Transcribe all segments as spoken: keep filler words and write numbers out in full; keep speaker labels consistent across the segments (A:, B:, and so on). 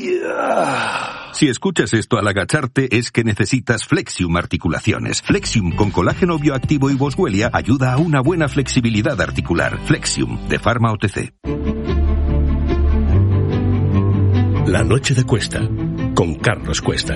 A: Si escuchas esto al agacharte es que necesitas Flexium Articulaciones. Flexium con colágeno bioactivo y boswellia ayuda a una buena flexibilidad articular. Flexium, de Pharma O T C.
B: La noche de Cuesta, con Carlos Cuesta.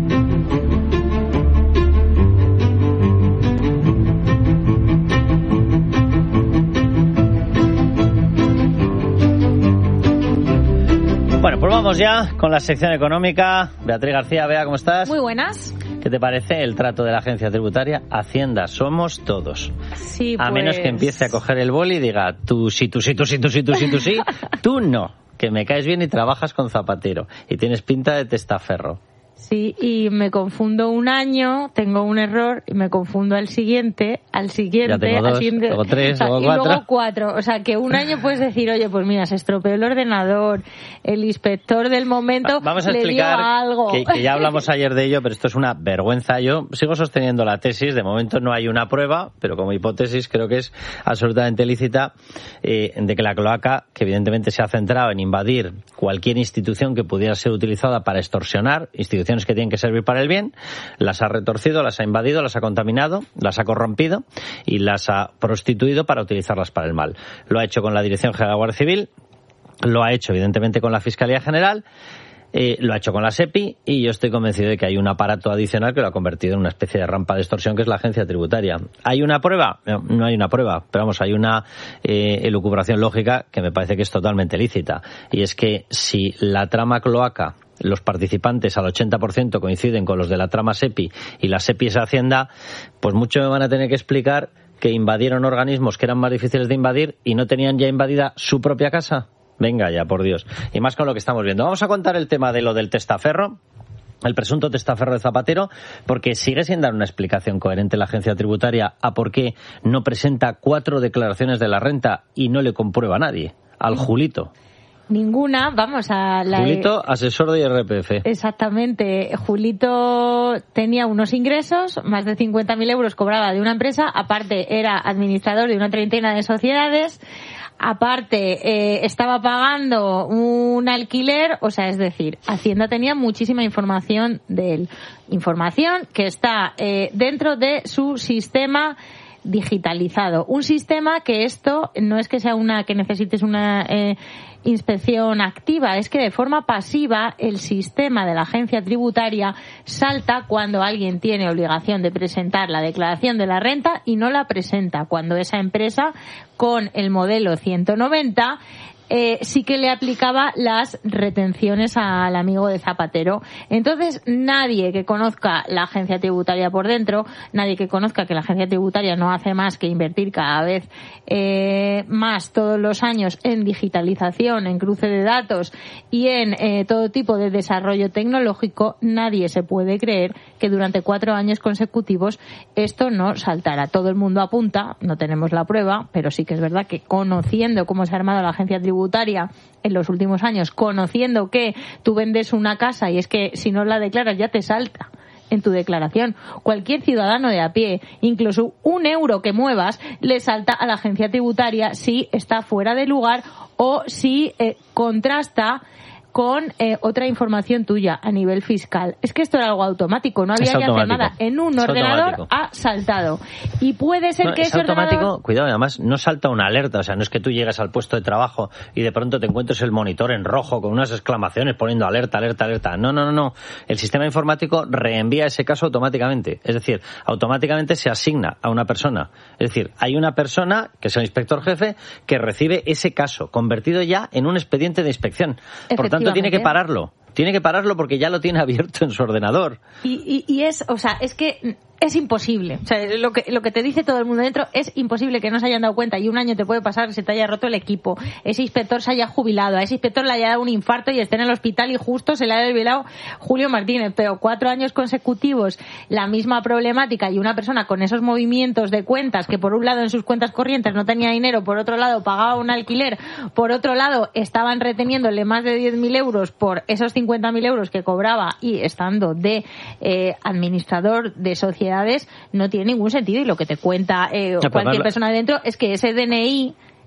C: Bueno, pues vamos ya con la sección económica. Beatriz García, Bea, ¿cómo estás?
D: Muy buenas.
C: ¿Qué te parece el trato de la agencia tributaria? Hacienda, somos todos.
D: Sí,
C: a
D: pues...
C: menos que empiece a coger el boli y diga, tú sí, tú sí, tú sí, tú sí, tú sí, tú sí, tú no, que me caes bien y trabajas con Zapatero y tienes pinta de testaferro.
D: Sí, y me confundo un año, tengo un error, y me confundo al siguiente, al siguiente,
C: ya tengo dos,
D: al siguiente,
C: luego tres,
D: o sea,
C: luego
D: y
C: cuatro.
D: luego cuatro. O sea, que un año puedes decir, oye, pues mira, se estropeó el ordenador, el inspector del momento
C: Vamos a
D: le
C: explicar
D: dio algo.
C: Que, que ya hablamos ayer de ello, pero esto es una vergüenza. Yo sigo sosteniendo la tesis, de momento no hay una prueba, pero como hipótesis creo que es absolutamente lícita, eh, de que la cloaca, que evidentemente se ha centrado en invadir cualquier institución que pudiera ser utilizada para extorsionar, instituciones que tienen que servir para el bien, las ha retorcido, las ha invadido, las ha contaminado, las ha corrompido y las ha prostituido para utilizarlas para el mal. Lo ha hecho con la Dirección General de la Guardia Civil, lo ha hecho evidentemente con la Fiscalía General, eh, lo ha hecho con la SEPI y yo estoy convencido de que hay un aparato adicional que lo ha convertido en una especie de rampa de extorsión que es la agencia tributaria. ¿Hay una prueba? No, no hay una prueba, pero vamos, hay una eh, elucubración lógica que me parece que es totalmente lícita, y es que si la trama cloaca, los participantes al ochenta por ciento coinciden con los de la trama SEPI y la SEPI es Hacienda, pues mucho me van a tener que explicar que invadieron organismos que eran más difíciles de invadir y no tenían ya invadida su propia casa. Venga ya, por Dios. Y más con lo que estamos viendo. Vamos a contar el tema de lo del testaferro, el presunto testaferro de Zapatero, porque sigue sin dar una explicación coherente la agencia tributaria a por qué no presenta cuatro declaraciones de la renta y no le comprueba a nadie, al Julito.
D: Ninguna, vamos a la...
C: Julito, asesor de I R P F.
D: Exactamente. Julito tenía unos ingresos, más de cincuenta mil euros cobraba de una empresa, aparte era administrador de una treintena de sociedades, aparte eh, estaba pagando un alquiler, o sea, es decir, Hacienda tenía muchísima información de él. Información que está eh, dentro de su sistema digitalizado. Un sistema que esto no es que sea una que necesites una eh, inspección activa, es que de forma pasiva el sistema de la agencia tributaria salta cuando alguien tiene obligación de presentar la declaración de la renta y no la presenta, cuando esa empresa con el modelo ciento noventa Eh, sí que le aplicaba las retenciones al amigo de Zapatero. Entonces, nadie que conozca la agencia tributaria por dentro, nadie que conozca que la agencia tributaria no hace más que invertir cada vez eh, más todos los años en digitalización, en cruce de datos y en eh, todo tipo de desarrollo tecnológico, nadie se puede creer que durante cuatro años consecutivos esto no saltara. Todo el mundo apunta, no tenemos la prueba, pero sí que es verdad que conociendo cómo se ha armado la agencia tributaria en los últimos años, conociendo que tú vendes una casa y es que si no la declaras ya te salta en tu declaración. Cualquier ciudadano de a pie, incluso un euro que muevas, le salta a la agencia tributaria si está fuera de lugar o si eh, contrasta con eh, otra información tuya a nivel fiscal. Es que esto era algo automático, no había que hacer nada. En un
C: es
D: ordenador
C: automático.
D: Ha saltado. Y puede ser
C: no,
D: que
C: es
D: ese
C: automático,
D: ordenador...
C: cuidado, además no salta una alerta, o sea, no es que tú llegues al puesto de trabajo y de pronto te encuentres el monitor en rojo con unas exclamaciones poniendo alerta, alerta, alerta. No, no, no, no. El sistema informático reenvía ese caso automáticamente. Es decir, automáticamente se asigna a una persona. Es decir, hay una persona, que es el inspector jefe, que recibe ese caso, convertido ya en un expediente de inspección. Por tanto, tiene que pararlo. Tiene que pararlo porque ya lo tiene abierto en su ordenador.
D: Y, y, y es, o sea, es que es imposible. O sea, lo que, lo que te dice todo el mundo dentro es imposible que no se hayan dado cuenta. Y un año te puede pasar que se te haya roto el equipo, ese inspector se haya jubilado, a ese inspector le haya dado un infarto y esté en el hospital y justo se le haya jubilado Julio Martínez. Pero cuatro años consecutivos, la misma problemática y una persona con esos movimientos de cuentas que por un lado en sus cuentas corrientes no tenía dinero, por otro lado pagaba un alquiler, por otro lado estaban reteniéndole más de diez mil euros por esos cincuenta mil euros que cobraba y estando de eh, administrador de sociedades, no tiene ningún sentido. Y lo que te cuenta eh,
C: no,
D: cualquier
C: no,
D: persona de dentro es que ese D N I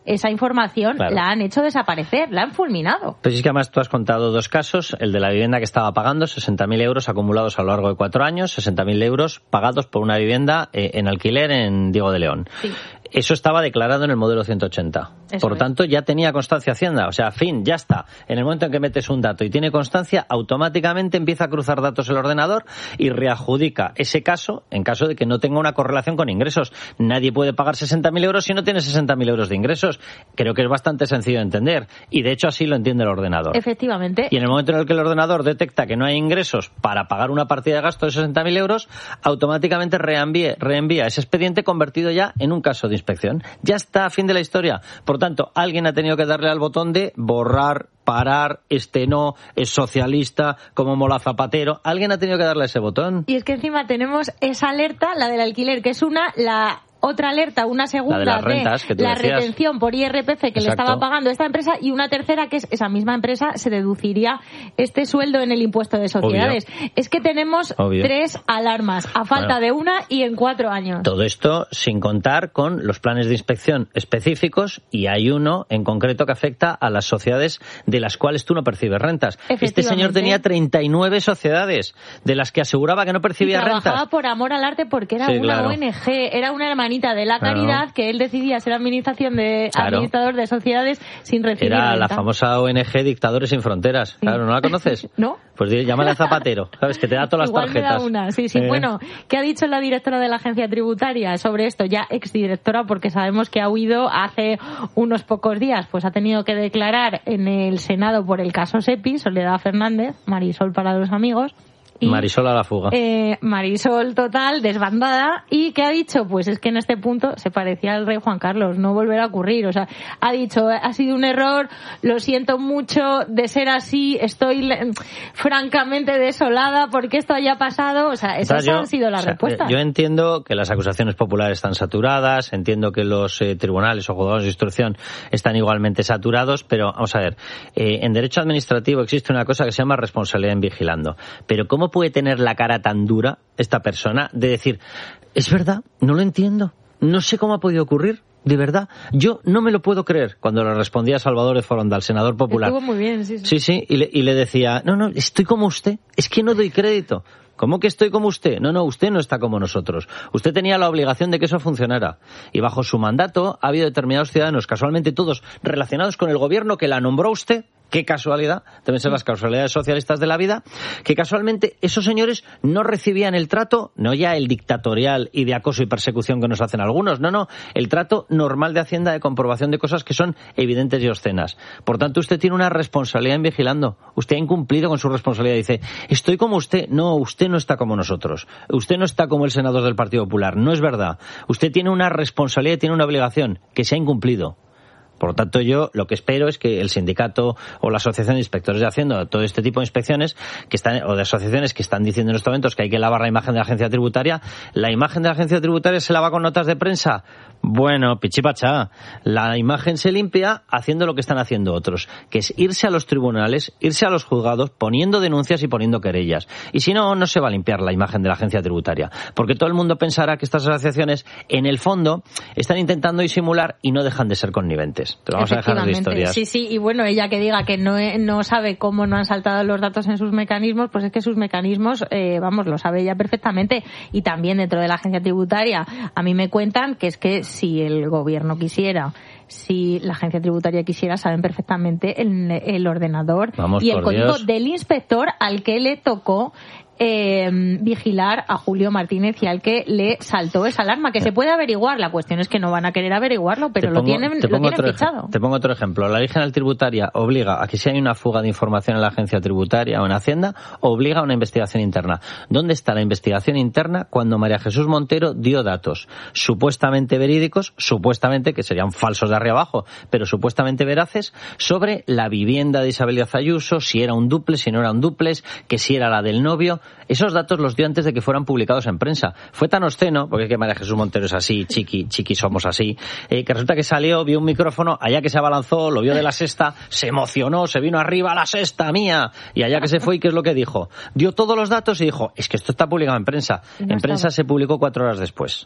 D: esa información
C: claro.
D: la han hecho desaparecer, la han fulminado.
C: Pues es que además tú has contado dos casos, el de la vivienda que estaba pagando, sesenta mil euros acumulados a lo largo de cuatro años, sesenta mil euros pagados por una vivienda eh, en alquiler en Diego de León.
D: Sí.
C: Eso estaba declarado en el modelo ciento ochenta.
D: Eso
C: Por
D: es.
C: tanto, ya tenía constancia Hacienda. O sea, fin, ya está. En el momento en que metes un dato y tiene constancia, automáticamente empieza a cruzar datos el ordenador y readjudica ese caso en caso de que no tenga una correlación con ingresos. Nadie puede pagar sesenta mil euros si no tiene sesenta mil euros de ingresos. Creo que es bastante sencillo de entender. Y de hecho así lo entiende el ordenador.
D: Efectivamente.
C: Y en el momento en el que el ordenador detecta que no hay ingresos para pagar una partida de gasto de sesenta mil euros, automáticamente reenvíe, reenvía ese expediente convertido ya en un caso de inspección. Ya está, fin de la historia. Por tanto, alguien ha tenido que darle al botón de borrar, parar, este no, es socialista, como Mola Zapatero. Alguien ha tenido que darle ese botón.
D: Y es que encima tenemos esa alerta, la del alquiler, que es una, la... otra alerta, una segunda
C: la de, las rentas,
D: de
C: que tú
D: la
C: decías.
D: retención por I R P F que
C: Exacto.
D: le estaba pagando esta empresa, y una tercera que es esa misma empresa se deduciría este sueldo en el impuesto de sociedades. Obvio. Es que tenemos
C: Obvio.
D: tres alarmas a falta bueno, de una y en cuatro años.
C: Todo esto sin contar con los planes de inspección específicos, y hay uno en concreto que afecta a las sociedades de las cuales tú no percibes rentas. Este señor tenía treinta y nueve sociedades de las que aseguraba que no percibía
D: y trabajaba
C: rentas.
D: Trabajaba por amor al arte porque era
C: sí,
D: una
C: claro.
D: O N G, era una hermanita de la caridad, claro. que él decidía ser administración de claro. administrador de sociedades sin recibir
C: Era
D: renta.
C: La famosa O N G Dictadores Sin Fronteras. Sí. Claro, ¿no la conoces?
D: ¿No?
C: Pues llámale a Zapatero, ¿sabes? Que te da todas
D: Igual
C: las tarjetas.
D: Me da una. Sí, sí. Eh. Bueno, ¿qué ha dicho la directora de la agencia tributaria sobre esto? Ya exdirectora, porque sabemos que ha huido hace unos pocos días. Pues ha tenido que declarar en el Senado por el caso SEPI, Soledad Fernández, Marisol para los amigos.
C: Y, Marisol a la fuga.
D: Eh, Marisol total, desbandada. ¿Y qué ha dicho? Pues es que en este punto se parecía al rey Juan Carlos, no volverá a ocurrir. O sea, ha dicho, ha sido un error, lo siento mucho, de ser así, estoy francamente desolada porque esto haya pasado. O sea, esas o sea, yo, han sido las
C: o sea,
D: respuestas.
C: Yo entiendo que las acusaciones populares están saturadas, entiendo que los eh, tribunales o juzgados de instrucción están igualmente saturados, pero vamos a ver, eh, en derecho administrativo existe una cosa que se llama responsabilidad en vigilando. Pero ¿cómo puede tener la cara tan dura esta persona de decir, es verdad, no lo entiendo, no sé cómo ha podido ocurrir, de verdad, yo no me lo puedo creer? Cuando le respondía a Salvador de Foronda, al senador popular.
D: Estuvo muy bien, sí, sí.
C: Sí, sí, y le, y le decía, no, no, estoy como usted, es que no doy crédito. ¿Cómo que estoy como usted? No, no, usted no está como nosotros. Usted tenía la obligación de que eso funcionara. Y bajo su mandato ha habido determinados ciudadanos, casualmente todos relacionados con el gobierno que la nombró usted. Qué casualidad, deben ser las casualidades socialistas de la vida, que casualmente esos señores no recibían el trato, no ya el dictatorial y de acoso y persecución que nos hacen algunos, no, no, el trato normal de Hacienda de comprobación de cosas que son evidentes y obscenas. Por tanto, usted tiene una responsabilidad en vigilando. Usted ha incumplido con su responsabilidad. Dice, estoy como usted. No, usted no está como nosotros. Usted no está como el senador del Partido Popular. No es verdad. Usted tiene una responsabilidad y tiene una obligación que se ha incumplido. Por lo tanto, yo lo que espero es que el sindicato o la asociación de inspectores de Hacienda, todo este tipo de inspecciones que están, o de asociaciones que están diciendo en estos momentos que hay que lavar la imagen de la agencia tributaria, la imagen de la agencia tributaria se lava con notas de prensa. Bueno, pichipachá, la imagen se limpia haciendo lo que están haciendo otros, que es irse a los tribunales, irse a los juzgados, poniendo denuncias y poniendo querellas. Y si no, no se va a limpiar la imagen de la agencia tributaria, porque todo el mundo pensará que estas asociaciones, en el fondo, están intentando disimular y no dejan de ser conniventes. Pero vamos a dejar de historias.
D: Sí, sí, y bueno, ella que diga que no, no sabe cómo no han saltado los datos en sus mecanismos, pues es que sus mecanismos, eh, vamos, lo sabe ella perfectamente. Y también dentro de la agencia tributaria, a mí me cuentan que es que si el gobierno quisiera, si la agencia tributaria quisiera, saben perfectamente el, el ordenador
C: vamos,
D: y el código
C: Dios.
D: del inspector al que le tocó Eh, vigilar a Julio Martínez y al que le saltó esa alarma, que se puede averiguar. La cuestión es que no van a querer averiguarlo, pero
C: pongo,
D: lo tienen, lo tienen fichado.
C: Te pongo otro ejemplo. La ley general tributaria obliga a que si hay una fuga de información en la agencia tributaria o en Hacienda, obliga a una investigación interna. ¿Dónde está la investigación interna cuando María Jesús Montero dio datos supuestamente verídicos, supuestamente, que serían falsos de arriba abajo, pero supuestamente veraces, sobre la vivienda de Isabel Díaz Ayuso, si era un dúplex, si no era un dúplex, que si era la del novio? Esos datos los dio antes de que fueran publicados en prensa. Fue tan obsceno, porque es que María Jesús Montero es así, chiqui, chiqui somos así, eh, que resulta que salió, vio un micrófono, allá que se abalanzó, lo vio de la sexta, se emocionó, se vino arriba, la sexta mía, y allá que se fue, ¿y qué es lo que dijo? Dio todos los datos y dijo, es que esto está publicado en prensa.
D: No
C: en prensa
D: estaba.
C: Se publicó cuatro horas después.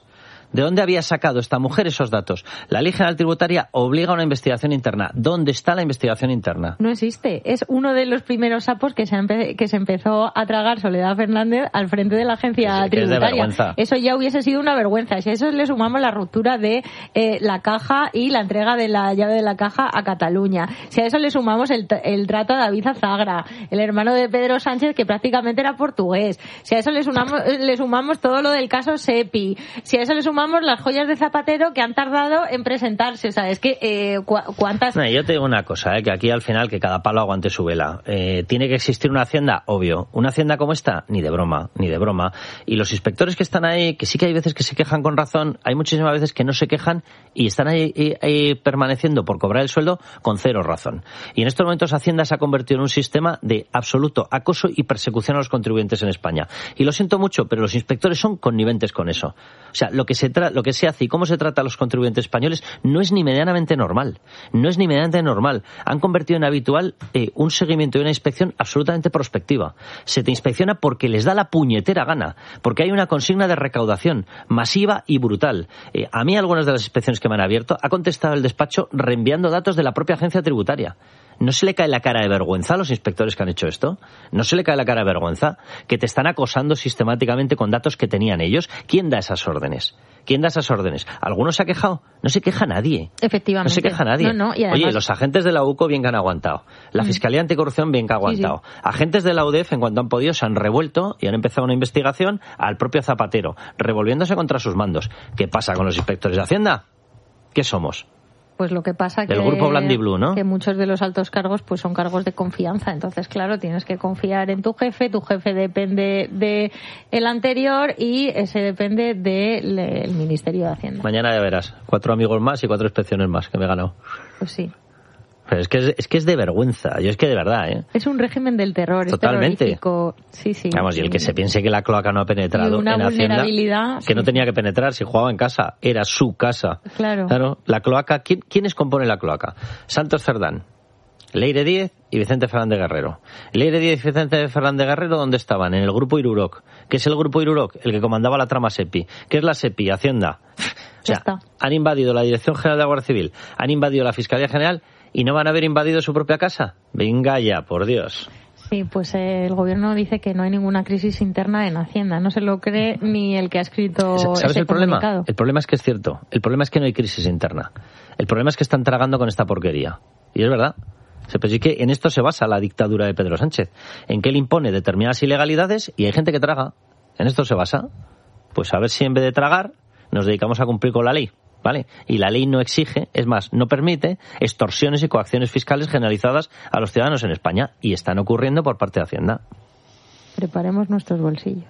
C: ¿De dónde había sacado esta mujer esos datos? La Ley General Tributaria obliga a una investigación interna. ¿Dónde está la investigación interna?
D: No existe. Es uno de los primeros sapos que se, empe- que se empezó a tragar Soledad Fernández al frente de la agencia
C: es,
D: tributaria.
C: Es
D: eso ya hubiese sido una vergüenza. Si a eso le sumamos la ruptura de eh, la caja y la entrega de la llave de la caja a Cataluña. Si a eso le sumamos el, el trato a David Azagra, el hermano de Pedro Sánchez, que prácticamente era portugués. Si a eso le sumamos, le sumamos todo lo del caso Sepi. Si a eso le sumamos las joyas de Zapatero que han tardado en presentarse. O sea, es que eh, cu- cuántas...
C: No, yo te digo una cosa, eh, que aquí al final que cada palo aguante su vela. Eh, ¿Tiene que existir una hacienda? Obvio. ¿Una hacienda como esta? Ni de broma, ni de broma. Y los inspectores que están ahí, que sí que hay veces que se quejan con razón, hay muchísimas veces que no se quejan y están ahí, ahí, ahí permaneciendo por cobrar el sueldo con cero razón. Y en estos momentos Hacienda se ha convertido en un sistema de absoluto acoso y persecución a los contribuyentes en España. Y lo siento mucho, pero los inspectores son conniventes con eso. O sea, lo que se tra- lo que se hace y cómo se trata a los contribuyentes españoles no es ni medianamente normal. No es ni medianamente normal. Han convertido en habitual eh, un seguimiento y una inspección absolutamente prospectiva. Se te inspecciona porque les da la puñetera gana, porque hay una consigna de recaudación masiva y brutal. Eh, a mí algunas de las inspecciones que me han abierto ha contestado el despacho reenviando datos de la propia agencia tributaria. ¿No se le cae la cara de vergüenza a los inspectores que han hecho esto? ¿No se le cae la cara de vergüenza? Que te están acosando sistemáticamente con datos que tenían ellos. ¿Quién da esas órdenes? ¿Quién da esas órdenes? ¿Alguno se ha quejado? No se queja nadie.
D: Efectivamente.
C: No se queja nadie.
D: No, no, y además...
C: Oye, los agentes de la U C O bien que han aguantado. La Fiscalía Anticorrupción bien que ha aguantado. Sí, sí. Agentes de la U D E F, en cuanto han podido, se han revuelto y han empezado una investigación al propio Zapatero, revolviéndose contra sus mandos. ¿Qué pasa con los inspectores de Hacienda? ¿Qué somos?
D: Pues lo que pasa que,
C: el grupo Blandiblue, ¿no?
D: que muchos de los altos cargos pues son cargos de confianza. Entonces, claro, tienes que confiar en tu jefe. Tu jefe depende de el anterior y ese depende del Ministerio de Hacienda.
C: Mañana ya verás. Cuatro amigos más y cuatro inspecciones más que me he ganado.
D: Pues sí.
C: Pero es que es, es que es de vergüenza. Yo es que de verdad, ¿eh?
D: Es un régimen del terror.
C: Totalmente.
D: Es terrorífico. Sí, sí.
C: Vamos, y el que se piense que la cloaca no ha penetrado
D: una
C: en Hacienda,
D: vulnerabilidad,
C: que
D: sí.
C: no tenía que penetrar, si jugaba en casa, era su casa.
D: Claro.
C: Claro. La cloaca, ¿quién, ¿quiénes componen la cloaca? Santos Cerdán, Leire Díez y Vicente Fernández Guerrero. Leire Díez y Vicente Fernández Guerrero, ¿dónde estaban? En el grupo Iruroc. ¿Qué es el grupo Iruroc? El que comandaba la trama Sepi. ¿Qué es la Sepi? Hacienda. O sea, han invadido la Dirección General de la Guardia Civil, han invadido la Fiscalía General y no van a haber invadido su propia casa. Venga ya, por Dios.
D: Sí, pues eh, el gobierno dice que no hay ninguna crisis interna en Hacienda. No se lo cree ni el que ha escrito
C: ¿Sabes
D: ese
C: el problema?
D: comunicado.
C: El problema es que es cierto. El problema es que no hay crisis interna. El problema es que están tragando con esta porquería. Y es verdad. Pero sí que en esto se basa la dictadura de Pedro Sánchez. En que él impone determinadas ilegalidades y hay gente que traga. En esto se basa. Pues a ver si en vez de tragar nos dedicamos a cumplir con la ley. ¿Vale? Y la ley no exige, es más, no permite extorsiones y coacciones fiscales generalizadas a los ciudadanos en España. Y están ocurriendo por parte de Hacienda.
D: Preparemos nuestros bolsillos.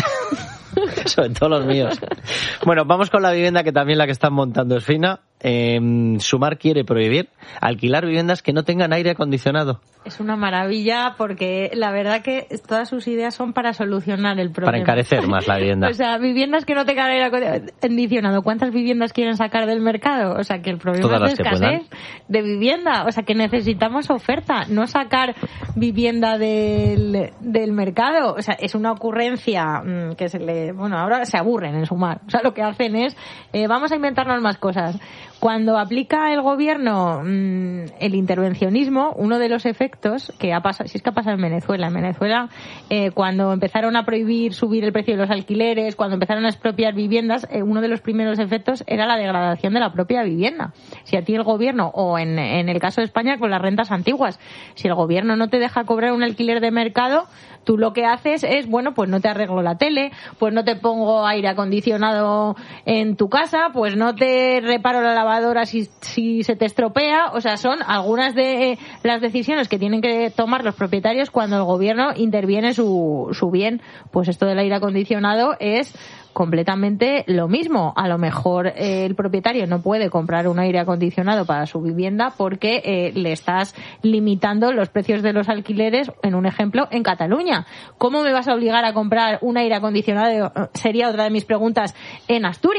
C: Sobre todo los míos. Bueno, vamos con la vivienda, que también la que están montando es fina. Eh, Sumar quiere prohibir alquilar viviendas que no tengan aire acondicionado.
D: Es una maravilla porque la verdad que todas sus ideas son para solucionar el problema.
C: Para encarecer más la vivienda.
D: O sea, viviendas que no tengan aire acondicionado. ¿Cuántas viviendas quieren sacar del mercado? O sea, que el problema
C: Todas
D: es de escasez de vivienda. O sea, que necesitamos oferta, no sacar vivienda del, del mercado. O sea, es una ocurrencia mmm, que se le... Bueno, ahora se aburren en Sumar. O sea, lo que hacen es, eh, vamos a inventarnos más cosas. Cuando aplica el gobierno mmm, el intervencionismo, uno de los efectos que ha pasado, si es que ha pasado en Venezuela, en Venezuela, eh, cuando empezaron a prohibir subir el precio de los alquileres, cuando empezaron a expropiar viviendas, eh, uno de los primeros efectos era la degradación de la propia vivienda. Si a ti el gobierno, o en, en el caso de España con las rentas antiguas, si el gobierno no te deja cobrar un alquiler de mercado, tú lo que haces es, bueno, pues no te arreglo la tele, pues no te pongo aire acondicionado en tu casa, pues no te reparo la lavadora si, si se te estropea. O sea, son algunas de las decisiones que tienen que tomar los propietarios cuando el gobierno interviene su, su bien. Pues esto del aire acondicionado es completamente lo mismo. A lo mejor eh, el propietario no puede comprar un aire acondicionado para su vivienda porque eh, le estás limitando los precios de los alquileres, en un ejemplo, en Cataluña. ¿Cómo me vas a obligar a comprar un aire acondicionado? Sería otra de mis preguntas, en Asturias.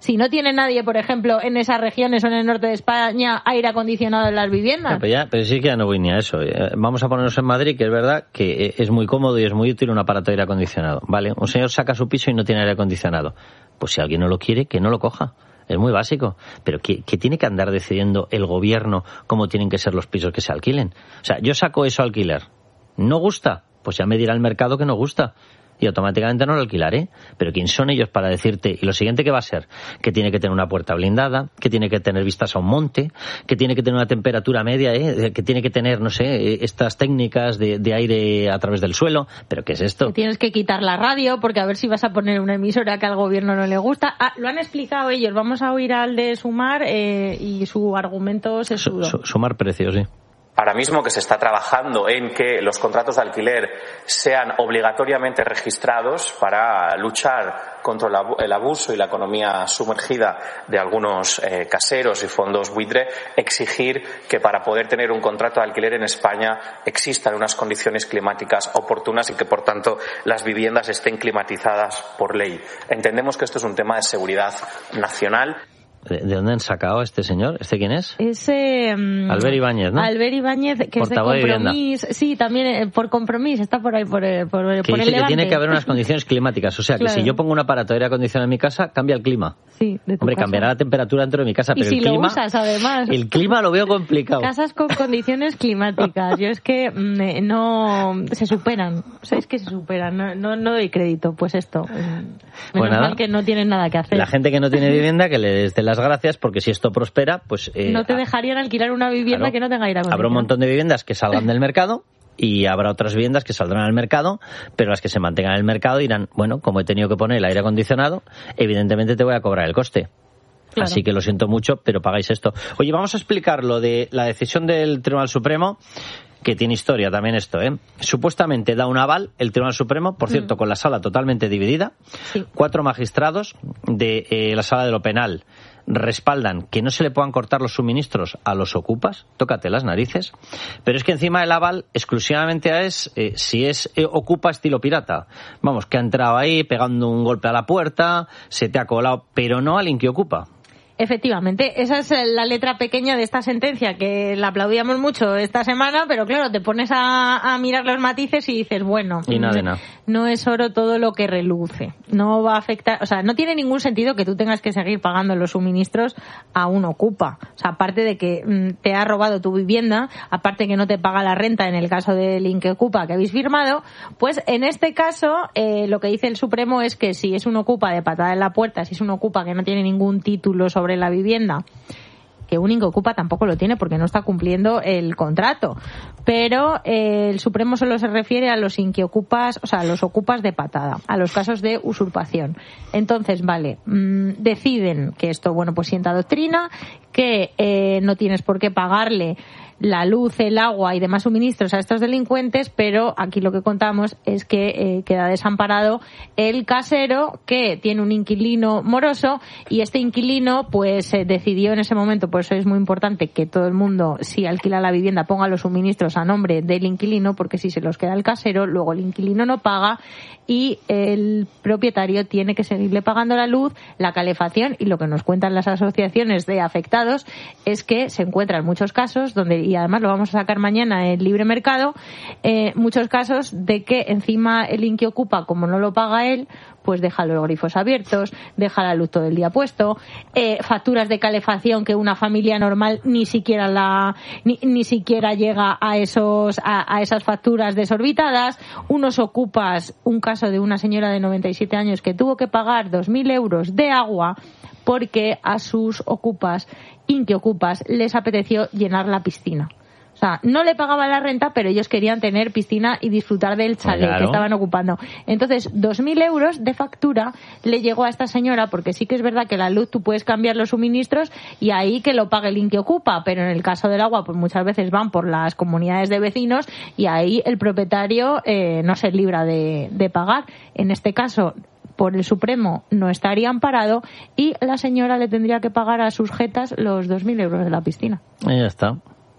D: Si no tiene nadie, por ejemplo, en esas regiones o en el norte de España, aire acondicionado en las viviendas.
C: No, pero, ya, pero sí que ya no voy ni a eso. Vamos a ponernos en Madrid, que es verdad que es muy cómodo y es muy útil un aparato de aire acondicionado, ¿vale? Un señor saca su piso y no tiene aire acondicionado. Pues si alguien no lo quiere, que no lo coja. Es muy básico. Pero ¿qué, qué tiene que andar decidiendo el gobierno cómo tienen que ser los pisos que se alquilen? O sea, yo saco eso a alquiler. ¿No gusta? Pues ya me dirá el mercado que no gusta. Y automáticamente no lo alquilaré. Pero ¿quién son ellos para decirte? Y lo siguiente que va a ser, que tiene que tener una puerta blindada, que tiene que tener vistas a un monte, que tiene que tener una temperatura media, ¿eh? Que tiene que tener, no sé, estas técnicas de, de aire a través del suelo. ¿Pero qué es esto?
D: Que tienes que quitar la radio porque a ver si vas a poner una emisora que al gobierno no le gusta. Ah, lo han explicado ellos. Vamos a oír al de Sumar eh, y su argumento se
C: Su, su, Sumar precios, sí.
E: Ahora mismo que se está trabajando en que los contratos de alquiler sean obligatoriamente registrados para luchar contra el abuso y la economía sumergida de algunos eh, caseros y fondos buitre, exigir que para poder tener un contrato de alquiler en España existan unas condiciones climáticas oportunas y que, por tanto, las viviendas estén climatizadas por ley. Entendemos que esto es un tema de seguridad nacional.
C: ¿De dónde han sacado a este señor? ¿Este quién es?
D: Es eh,
C: Albert Ibáñez, ¿no?
D: Albert Ibáñez, que
C: Portavoz
D: es de Compromís. De sí, también eh, por Compromís, está por ahí, por, por, por el
C: que dice
D: Levante.
C: Que tiene que haber unas condiciones climáticas. O sea, claro, que si yo pongo un aparato de aire acondicionado en mi casa, cambia el clima.
D: Sí, de tu
C: Hombre,
D: casa.
C: Cambiará la temperatura dentro de mi casa,
D: y
C: pero
D: si
C: el clima...
D: lo usas, además.
C: El clima lo veo complicado.
D: Casas con condiciones climáticas. Yo es que mmm, no... Se superan. O sea, es que se superan. No, no, no doy crédito. Pues esto. Menos
C: pues nada,
D: mal que no tienen nada que hacer.
C: La gente que no tiene vivienda, que les dé las gracias, porque si esto prospera, pues... Eh,
D: no te dejarían alquilar una vivienda, claro, que no tenga aire acondicionado.
C: Habrá un montón de viviendas que salgan del mercado y habrá otras viviendas que saldrán al mercado, pero las que se mantengan en el mercado dirán, bueno, como he tenido que poner el aire acondicionado, evidentemente te voy a cobrar el coste. Claro. Así que lo siento mucho, pero pagáis esto. Oye, vamos a explicar lo de la decisión del Tribunal Supremo, que tiene historia también esto, ¿eh? Supuestamente da un aval el Tribunal Supremo, por cierto, mm. con la sala totalmente dividida. Sí. Cuatro magistrados de eh, la Sala de lo Penal respaldan que no se le puedan cortar los suministros a los ocupas, tócate las narices, pero es que encima el aval exclusivamente es eh, si es eh, ocupa estilo pirata. Vamos, que ha entrado ahí pegando un golpe a la puerta, se te ha colado, pero no al inquiocupa.
D: Efectivamente, esa es la letra pequeña de esta sentencia, que la aplaudíamos mucho esta semana, pero claro, te pones a, a mirar los matices y dices, bueno,
C: y nada de nada.
D: No es oro todo lo que reluce. No va a afectar, o sea, no tiene ningún sentido que tú tengas que seguir pagando los suministros a un ocupa. O sea, aparte de que mm, te ha robado tu vivienda, aparte que no te paga la renta en el caso del inquiocupa que habéis firmado, pues en este caso eh, lo que dice el Supremo es que si es un ocupa de patada en la puerta, si es un ocupa que no tiene ningún título sobre sobre la vivienda, que un inquiocupa tampoco lo tiene porque no está cumpliendo el contrato, pero eh, el Supremo solo se refiere a los inquiocupas, o sea, a los ocupas de patada, a los casos de usurpación. Entonces, vale, mmm, deciden que esto, bueno, pues sienta doctrina, que eh, no tienes por qué pagarle la luz, el agua y demás suministros a estos delincuentes, pero aquí lo que contamos es que eh, queda desamparado el casero que tiene un inquilino moroso y este inquilino pues eh, decidió en ese momento, por eso es muy importante que todo el mundo, si alquila la vivienda, ponga los suministros a nombre del inquilino, porque si se los queda el casero, luego el inquilino no paga y el propietario tiene que seguirle pagando la luz, la calefacción, y lo que nos cuentan las asociaciones de afectados es que se encuentran muchos casos donde, y además lo vamos a sacar mañana en Libre Mercado, eh, muchos casos de que encima el inquiocupa, como no lo paga él, pues deja los grifos abiertos, deja la luz todo el día puesto, eh, facturas de calefacción que una familia normal ni siquiera la ni, ni siquiera llega a esos a, a esas facturas desorbitadas, unos ocupas, un caso de una señora de noventa y siete años que tuvo que pagar dos mil euros de agua porque a sus ocupas, inquiocupas, les apeteció llenar la piscina. O sea, no le pagaban la renta, pero ellos querían tener piscina y disfrutar del chalet claro. que estaban ocupando. Entonces, dos mil euros de factura le llegó a esta señora, porque sí que es verdad que la luz tú puedes cambiar los suministros y ahí que lo pague el inquiocupa, pero en el caso del agua, pues muchas veces van por las comunidades de vecinos y ahí el propietario eh, no se libra de, de pagar. En este caso, por el Supremo no estaría amparado y la señora le tendría que pagar a sus jetas los dos mil euros de la piscina.
C: Y ya está.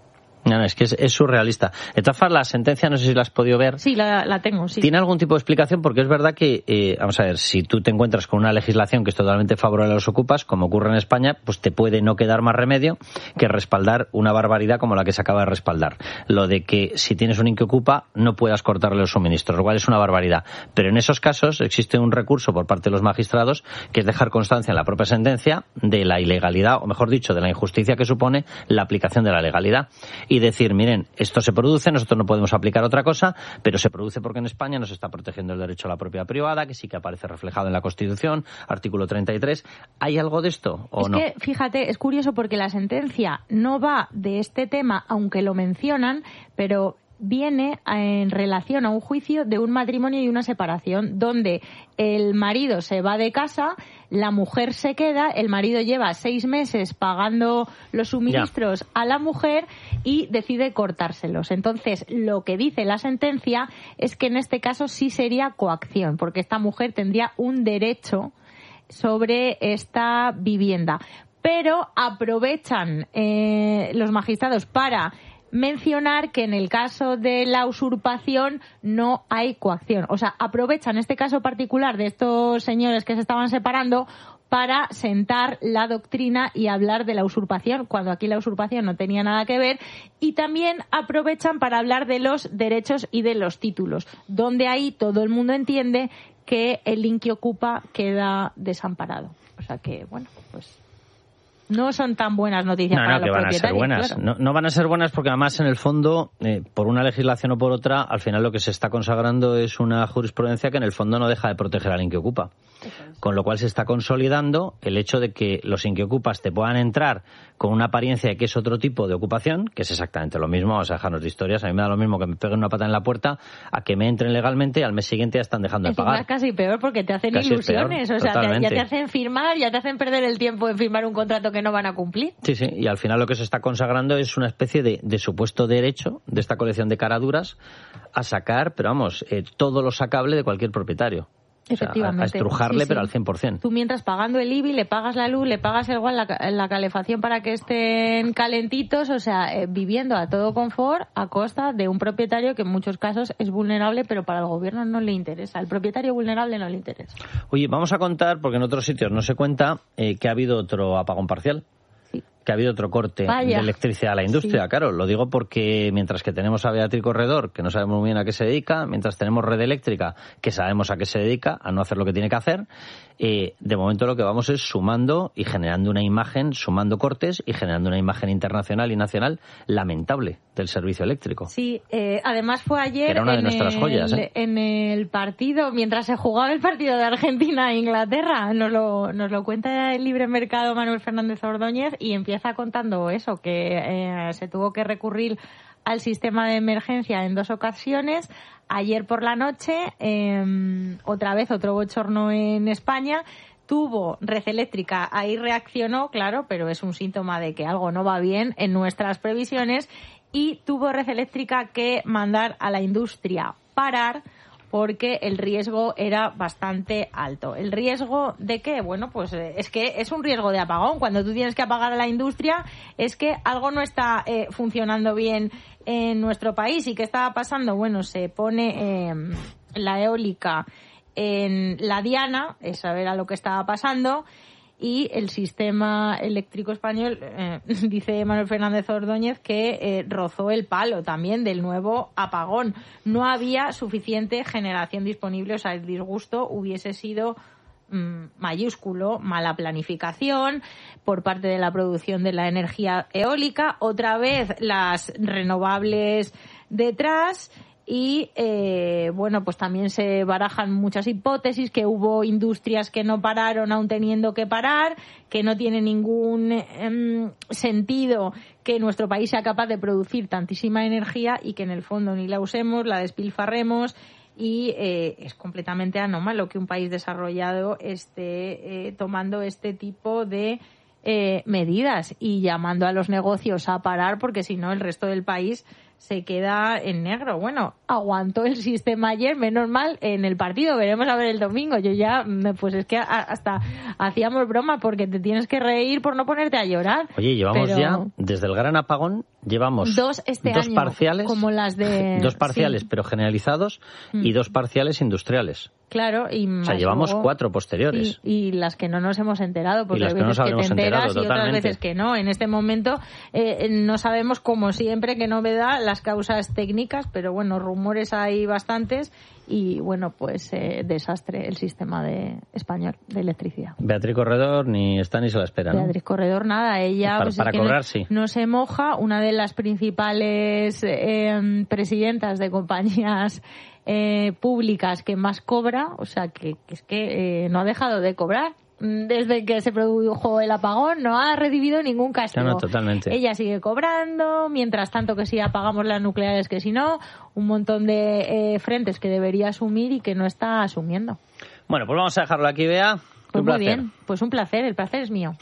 C: No, no, es que es, es surrealista. De todas formas, la sentencia, no sé si la has podido ver.
D: Sí, la, la tengo, sí.
C: ¿Tiene algún tipo de explicación? Porque es verdad que, eh, vamos a ver, si tú te encuentras con una legislación que es totalmente favorable a los ocupas, como ocurre en España, pues te puede no quedar más remedio que respaldar una barbaridad como la que se acaba de respaldar. Lo de que si tienes un inquiocupa no puedas cortarle los suministros, lo cual es una barbaridad. Pero en esos casos existe un recurso por parte de los magistrados que es dejar constancia en la propia sentencia de la ilegalidad, o mejor dicho, de la injusticia que supone la aplicación de la legalidad. Y decir, miren, esto se produce, nosotros no podemos aplicar otra cosa, pero se produce porque en España nos está protegiendo el derecho a la propiedad privada, que sí que aparece reflejado en la Constitución, artículo treinta y tres. ¿Hay algo de esto o
D: es
C: no?
D: Es que, fíjate, es curioso porque la sentencia no va de este tema, aunque lo mencionan, pero viene en relación a un juicio de un matrimonio y una separación, donde el marido se va de casa, la mujer se queda, el marido lleva seis meses pagando los suministros ya. a la mujer y decide cortárselos. Entonces, lo que dice la sentencia es que en este caso sí sería coacción, porque esta mujer tendría un derecho sobre esta vivienda. Pero aprovechan eh, los magistrados para mencionar que en el caso de la usurpación no hay coacción. O sea, aprovechan este caso particular de estos señores que se estaban separando para sentar la doctrina y hablar de la usurpación, cuando aquí la usurpación no tenía nada que ver, y también aprovechan para hablar de los derechos y de los títulos, donde ahí todo el mundo entiende que el inquiocupa queda desamparado. O sea que, bueno, pues no son tan buenas noticias
C: no,
D: para
C: no,
D: los
C: que van a ser buenas.
D: Claro.
C: No, no van a ser buenas porque además en el fondo, eh, por una legislación o por otra, al final lo que se está consagrando es una jurisprudencia que en el fondo no deja de proteger al inquiocupa. Con lo cual se está consolidando el hecho de que los inquiocupas te puedan entrar con una apariencia de que es otro tipo de ocupación, que es exactamente lo mismo, vamos a dejarnos de historias, a mí me da lo mismo que me peguen una pata en la puerta a que me entren legalmente y al mes siguiente ya están dejando
D: Encima
C: de pagar.
D: Es casi peor porque te hacen
C: casi
D: ilusiones,
C: peor,
D: o sea, te, ya te
C: totalmente.
D: hacen firmar, ya te hacen perder el tiempo en firmar un contrato que no van a cumplir.
C: Sí, sí, y al final lo que se está consagrando es una especie de, de supuesto derecho de esta colección de caraduras a sacar, pero vamos, eh, todo lo sacable de cualquier propietario.
D: Efectivamente.
C: O sea, a, a estrujarle,
D: sí, sí.
C: pero al cien por ciento.
D: Tú mientras pagando el I B I, le pagas la luz, le pagas igual la, la calefacción para que estén calentitos, o sea, eh, viviendo a todo confort a costa de un propietario que en muchos casos es vulnerable, pero para el gobierno no le interesa. Al propietario vulnerable no le interesa.
C: Oye, vamos a contar, porque en otros sitios no se cuenta, eh, que ha habido otro apagón parcial. Que ha habido otro corte
D: Vaya.
C: de electricidad a la industria,
D: Sí.
C: claro, lo digo porque mientras que tenemos a Beatriz Corredor, que no sabemos muy bien a qué se dedica, mientras tenemos Red Eléctrica, que sabemos a qué se dedica, a no hacer lo que tiene que hacer, eh, de momento lo que vamos es sumando y generando una imagen, sumando cortes y generando una imagen internacional y nacional lamentable del servicio eléctrico.
D: Sí, eh, además fue ayer
C: que era una de
D: en,
C: nuestras
D: el,
C: joyas, ¿eh?
D: en el partido, mientras se jugaba el partido de Argentina e Inglaterra, nos lo, nos lo cuenta el libre mercado Manuel Fernández Ordóñez y empieza contando eso, que eh, se tuvo que recurrir al sistema de emergencia en dos ocasiones. Ayer por la noche, eh, otra vez otro bochorno en España. Tuvo Red Eléctrica, ahí reaccionó, claro, pero es un síntoma de que algo no va bien en nuestras previsiones, y tuvo Red Eléctrica que mandar a la industria parar porque el riesgo era bastante alto. ¿El riesgo de qué? Bueno, pues es que es un riesgo de apagón. Cuando tú tienes que apagar a la industria es que algo no está eh, funcionando bien en nuestro país. ¿Y qué estaba pasando? Bueno, se pone eh, la eólica en la diana, eso era lo que estaba pasando, y el sistema eléctrico español, eh, dice Manuel Fernández Ordóñez, que eh, rozó el palo también del nuevo apagón. No había suficiente generación disponible, o sea, el disgusto hubiese sido mmm, mayúsculo, mala planificación por parte de la producción de la energía eólica, otra vez las renovables detrás. Y, eh, bueno, pues también se barajan muchas hipótesis, que hubo industrias que no pararon aún teniendo que parar, que no tiene ningún eh, sentido que nuestro país sea capaz de producir tantísima energía y que en el fondo ni la usemos, la despilfarremos, y eh, es completamente anómalo que un país desarrollado esté eh, tomando este tipo de eh, medidas y llamando a los negocios a parar, porque si no el resto del país se queda en negro. Bueno, aguantó el sistema ayer, menos mal, en el partido. Veremos a ver el domingo. Yo ya, pues es que hasta hacíamos broma porque te tienes que reír por no ponerte a llorar.
C: Oye, llevamos
D: pero...
C: ya, desde el gran apagón, llevamos
D: dos, este
C: dos
D: año,
C: parciales,
D: como las de...
C: dos parciales,
D: sí.
C: pero generalizados, mm. y dos parciales industriales.
D: Claro, y
C: o sea, llevamos
D: luego,
C: cuatro posteriores.
D: Y, y las que no nos hemos enterado, porque
C: y las
D: hay
C: que
D: veces
C: no
D: que te enteras
C: enterado,
D: y otras veces que no. En este momento eh, no sabemos, como siempre, qué novedad, las causas técnicas, pero bueno, rumores hay bastantes y bueno, pues eh, desastre el sistema de español de electricidad.
C: Beatriz Corredor ni está ni se la espera, ¿no?
D: Beatriz Corredor nada, ella
C: para,
D: pues,
C: para
D: es
C: cobrar,
D: que
C: sí.
D: no se moja, una de las principales eh, presidentas de compañías Eh, públicas que más cobra, o sea que, que es que eh, no ha dejado de cobrar desde que se produjo el apagón, no ha recibido ningún castigo.
C: No, no, totalmente.
D: Ella sigue cobrando, mientras tanto que si apagamos las nucleares que si no, un montón de eh, frentes que debería asumir y que no está asumiendo.
C: Bueno, pues vamos a dejarlo aquí, Bea.
D: Pues
C: un
D: muy
C: placer.
D: bien, pues un placer, el placer es mío.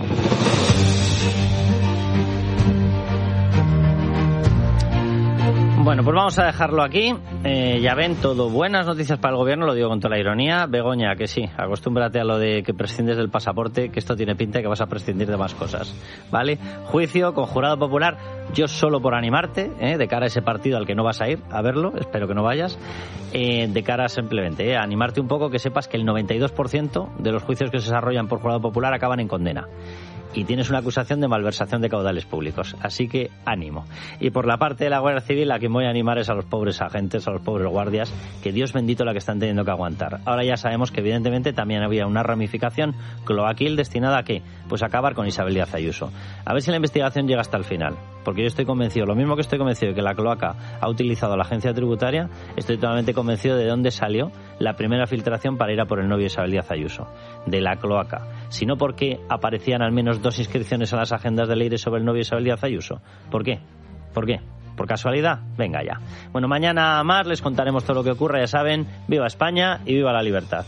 C: Bueno, pues vamos a dejarlo aquí. Eh, ya ven, todo buenas noticias para el gobierno, lo digo con toda la ironía. Begoña, que sí, acostúmbrate a lo de que prescindes del pasaporte, que esto tiene pinta de que vas a prescindir de más cosas, ¿vale? Juicio con jurado popular, yo solo por animarte, ¿eh? De cara a ese partido al que no vas a ir a verlo, espero que no vayas, eh, de cara simplemente, ¿eh? a animarte un poco, que sepas que el noventa y dos por ciento de los juicios que se desarrollan por jurado popular acaban en condena. Y tienes una acusación de malversación de caudales públicos. Así que ánimo. Y por la parte de la Guardia Civil, a quien voy a animar es a los pobres agentes, a los pobres guardias, que Dios bendito la que están teniendo que aguantar. Ahora ya sabemos que evidentemente también había una ramificación cloaquil destinada a ¿qué? Pues a acabar con Isabel Díaz Ayuso. A ver si la investigación llega hasta el final. Porque yo estoy convencido, lo mismo que estoy convencido de que la cloaca ha utilizado a la agencia tributaria, estoy totalmente convencido de dónde salió la primera filtración para ir a por el novio de Isabel Díaz Ayuso. De la cloaca. Si no, porque aparecían al menos dos inscripciones en las agendas de Leire sobre el novio de Isabel Díaz Ayuso. ¿Por qué? ¿Por qué? ¿Por casualidad? Venga ya. Bueno, mañana más les contaremos todo lo que ocurra, ya saben. Viva España y viva la libertad.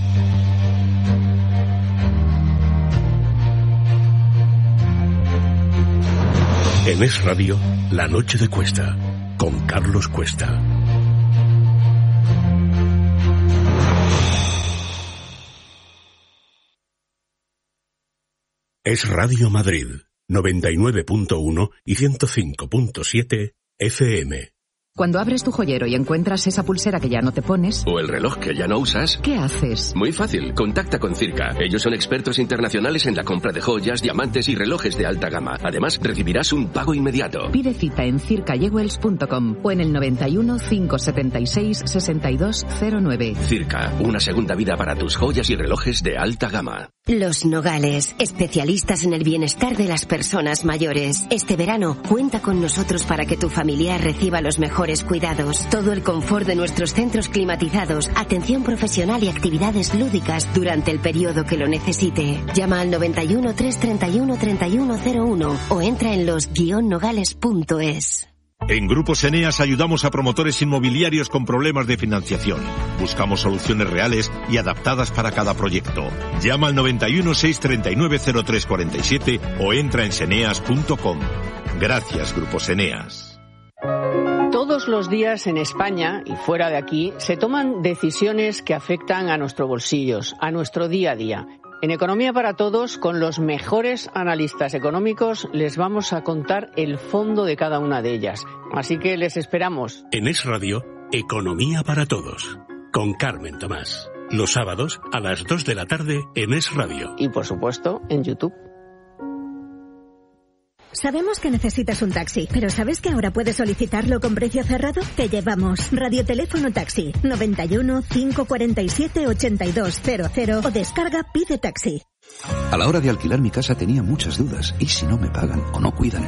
B: En Es Radio, La Noche de Cuesta, con Carlos Cuesta. Es Radio Madrid, noventa y nueve punto uno y ciento cinco punto siete F M.
F: Cuando abres tu joyero y encuentras esa pulsera que ya no te pones...
G: O el reloj que ya no usas...
F: ¿Qué haces?
G: Muy fácil, contacta con Circa. Ellos son expertos internacionales en la compra de joyas, diamantes y relojes de alta gama. Además, recibirás un pago inmediato.
F: Pide cita en circa jewels punto com o en el noventa y uno, cinco setenta y seis, sesenta y dos cero nueve.
G: Circa, una segunda vida para tus joyas y relojes de alta gama.
H: Los Nogales, especialistas en el bienestar de las personas mayores. Este verano, cuenta con nosotros para que tu familiar reciba los mejores cuidados, todo el confort de nuestros centros climatizados, atención profesional y actividades lúdicas durante el periodo que lo necesite. Llama al noventa y uno, trescientos treinta y uno, treinta y uno cero uno o entra en los guion nogales punto es.
I: En Grupos Eneas ayudamos a promotores inmobiliarios con problemas de financiación. Buscamos soluciones reales y adaptadas para cada proyecto. Llama al noventa y uno, seiscientos treinta y nueve, cero tres cuarenta y siete o entra en seneas punto com. Gracias, Grupos Eneas.
J: Todos los días en España y fuera de aquí se toman decisiones que afectan a nuestros bolsillos, a nuestro día a día. En Economía para Todos, con los mejores analistas económicos, les vamos a contar el fondo de cada una de ellas. Así que les esperamos.
B: En Es Radio, Economía para Todos, con Carmen Tomás. Los sábados a las dos de la tarde en Es Radio.
J: Y por supuesto, en YouTube.
K: Sabemos que necesitas un taxi, pero ¿sabes que ahora puedes solicitarlo con precio cerrado? Te llevamos Radioteléfono Taxi, noventa y uno, cinco cuarenta y siete, ochenta y dos cero cero o descarga Pide Taxi.
L: A la hora de alquilar mi casa tenía muchas dudas. ¿Y si no me pagan o no cuidan